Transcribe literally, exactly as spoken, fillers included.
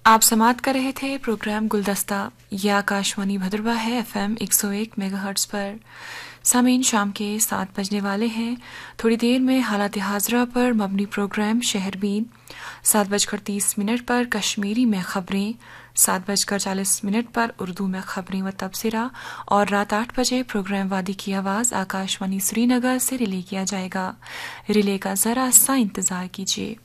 आप समाप्त कर रहे थे प्रोग्राम गुलदस्ता। यह आकाशवाणी भद्रवा है एफ एम एक सौ एक मेगाहर्ट्ज़ पर। सामीन शाम के सात बजने वाले हैं। थोड़ी देर में हालात हाजरा पर मबनी प्रोग्राम शहरबीन, सात बजकर तीस मिनट पर कश्मीरी में खबरें, सात बजकर चालीस मिनट पर उर्दू में खबरें व तबसरा, और रात आठ बजे प्रोग्राम वादी की आवाज़ आकाशवाणी श्रीनगर से रिले किया जाएगा। रिले का ज़रा सा इंतज़ार कीजिए।